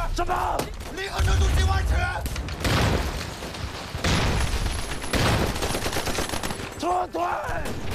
什么？ 离合程度几万尺？ 撤退！